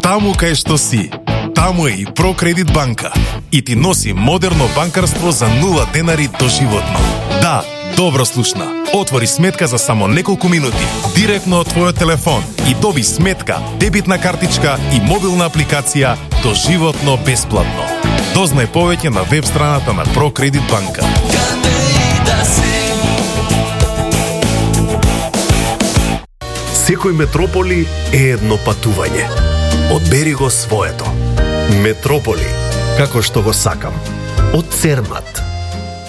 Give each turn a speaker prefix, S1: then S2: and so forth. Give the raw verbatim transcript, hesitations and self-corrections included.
S1: Таму кај што си, таму е и ProCredit банка и ти носи модерно банкарство за нула денари доживотно. Да, добро слушна. Отвори сметка за само неколку минути, директно од твојот телефон и доби сметка, дебитна картичка и мобилна апликација доживотно бесплатно. Дознај повеќе на веб страната на ProCredit банка.
S2: Секој метрополи е едно патување. Одбери го своето. Метрополи, како што го сакам. Од Цермат.